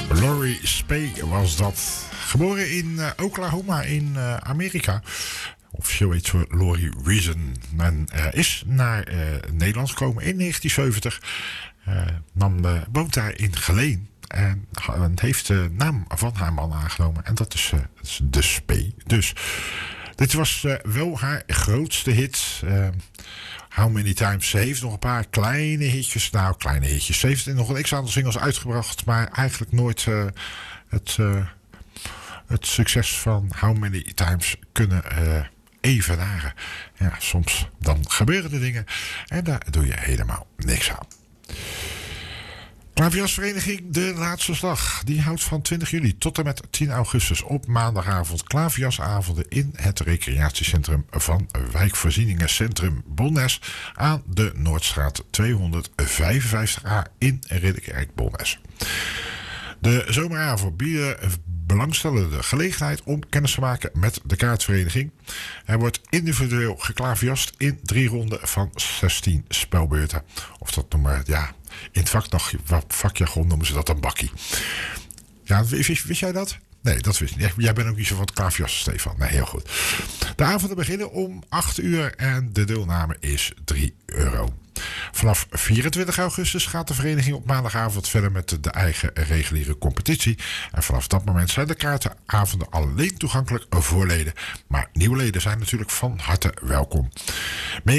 Laurie Spey was dat. Geboren in Oklahoma in Amerika. Officieel heet ze Laurie Reason. Men is naar Nederland gekomen in 1970. Woont daar in Geleen. En heeft de naam van haar man aangenomen. En dat is de Spey. Dus dit was wel haar grootste hit. How Many Times. Ze heeft nog een paar kleine hitjes. Nou, kleine hitjes. Ze heeft nog een x-aantal singles uitgebracht. Maar eigenlijk nooit het succes van How Many Times kunnen evenaren. Ja, soms dan gebeuren er dingen. En daar doe je helemaal niks aan. Klaverjasvereniging De Laatste Slag. Die houdt van 20 juli tot en met 10 augustus op maandagavond klaverjasavonden in het recreatiecentrum van Wijkvoorzieningencentrum Bolnes aan de Noordstraat 255A in Ridderkerk-Bolnes. De zomeravond bieden belangstellenden de gelegenheid om kennis te maken met de kaartvereniging. Er wordt individueel geklaverjast in 3 ronden van 16 spelbeurten. Of dat noemen we, ja, in het vakjargon noemen ze dat een bakkie. Ja, wist jij dat? Nee, dat wist ik niet. Jij bent ook niet zo van het klaverjassen, Stefan. Nee, heel goed. De avonden beginnen om 8 uur en de deelname is €3. Vanaf 24 augustus gaat de vereniging op maandagavond verder met de eigen reguliere competitie. En vanaf dat moment zijn de kaartenavonden alleen toegankelijk voor leden. Maar nieuwe leden zijn natuurlijk van harte welkom.